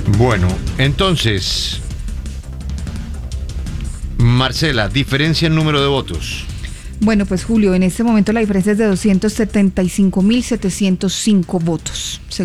Bueno, entonces, Marcela, diferencia en número de votos. Bueno, pues Julio, en este momento la diferencia es de 275.705 votos.